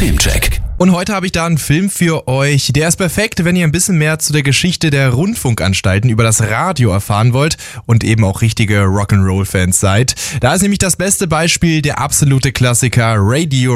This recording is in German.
Filmcheck. Und heute habe ich da einen Film für euch. Der ist perfekt, wenn ihr ein bisschen mehr zu der Geschichte der Rundfunkanstalten über das Radio erfahren wollt und eben auch richtige Rock'n'Roll-Fans seid. Da ist nämlich das beste Beispiel der absolute Klassiker Radio